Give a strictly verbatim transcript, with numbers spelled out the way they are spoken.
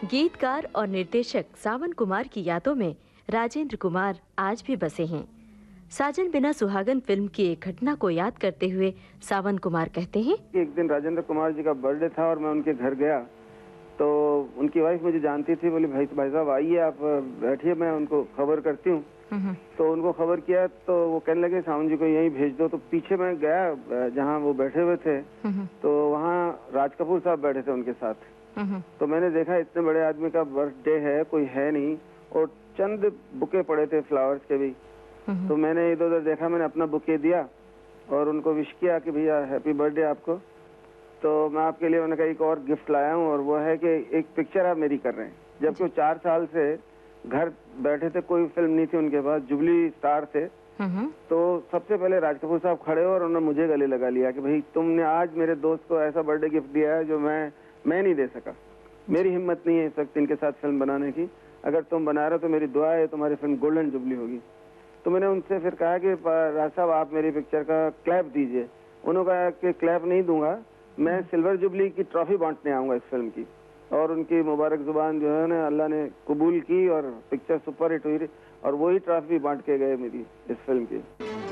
गीतकार और निर्देशक सावन कुमार की यादों में राजेंद्र कुमार आज भी बसे हैं। साजन बिना सुहागन फिल्म की एक घटना को याद करते हुए सावन कुमार कहते हैं कि एक दिन राजेंद्र कुमार जी का बर्थडे था और मैं उनके घर गया तो उनकी वाइफ मुझे जानती थी, बोली भाई भाई साहब आइए आप बैठिए, मैं उनको खबर करती हूँ। तो उनको खबर किया तो वो कहने लगे सावन जी को यहीं भेज दो। तो पीछे मैं गया जहाँ वो बैठे हुए थे तो वहाँ राज कपूर साहब बैठे थे उनके साथ। तो मैंने देखा इतने बड़े आदमी का बर्थडे है, कोई है नहीं, और चंद बुके पड़े थे फ्लावर्स के भी। तो मैंने इधर उधर देखा, मैंने अपना बुके दिया और उनको विश किया कि भैया हैप्पी बर्थडे आपको। तो मैं आपके लिए मैंने कहा एक और गिफ्ट लाया हूँ और वो है कि एक पिक्चर आप मेरी कर रहे हैं। जबकि वो चार साल से घर बैठे थे, कोई फिल्म नहीं थी उनके पास, जुबली स्टार थे। तो सबसे पहले राज कपूर साहब खड़े और उन्होंने मुझे गले लगा लिया कि भाई तुमने आज मेरे दोस्त को ऐसा बर्थडे गिफ्ट दिया है जो मैं मैं नहीं दे सका। मेरी हिम्मत नहीं है इस वक्त इनके साथ फिल्म बनाने की, अगर तुम बना रहे हो तो मेरी दुआ है तुम्हारी फिल्म गोल्डन जुबली होगी। तो मैंने उनसे फिर कहा कि राज साहब आप मेरी पिक्चर का क्लैप दीजिए। उन्होंने कहा कि क्लैप नहीं दूंगा, मैं सिल्वर जुबली की ट्रॉफी बांटने आऊंगा इस फिल्म की। और उनकी मुबारक जुबान जो है ना अल्लाह ने कबूल की और पिक्चर सुपर हिट हुई और वही ट्रॉफी बांट के गए मेरी इस फिल्म की।